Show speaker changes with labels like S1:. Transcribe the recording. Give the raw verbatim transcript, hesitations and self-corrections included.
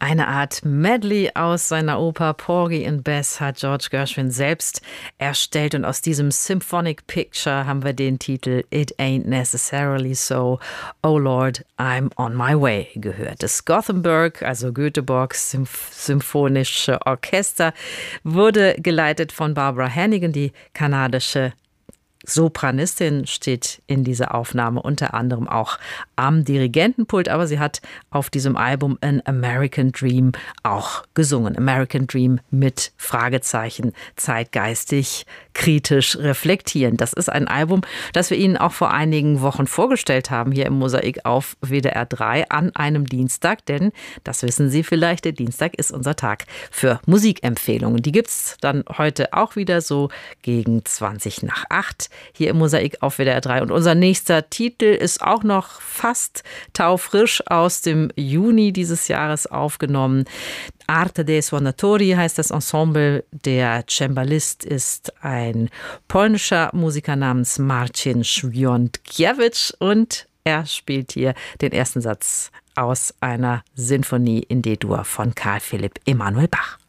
S1: Eine Art Medley aus seiner Oper Porgy and Bess hat George Gershwin selbst erstellt und aus diesem Symphonic Picture haben wir den Titel It Ain't Necessarily So, Oh Lord, I'm on my way gehört. Das Gothenburg, also Göteborgs Symph- Symphonische Orchester, wurde geleitet von Barbara Hannigan, die kanadische Sopranistin, steht in dieser Aufnahme unter anderem auch am Dirigentenpult, aber sie hat auf diesem Album An American Dream auch gesungen. American Dream mit Fragezeichen, zeitgeistig, kritisch reflektierend. Das ist ein Album, das wir Ihnen auch vor einigen Wochen vorgestellt haben, hier im Mosaik auf W D R drei an einem Dienstag, denn, das wissen Sie vielleicht, der Dienstag ist unser Tag für Musikempfehlungen. Die gibt's dann heute auch wieder so gegen zwanzig nach acht. Hier im Mosaik auf W D R drei. Und unser nächster Titel ist auch noch fast taufrisch aus dem Juni dieses Jahres aufgenommen. Arte dei Suonatori heißt das Ensemble. Der Cembalist ist ein polnischer Musiker namens Marcin Świątkiewicz und er spielt hier den ersten Satz aus einer Sinfonie in D-Dur von Karl Philipp Emanuel Bach.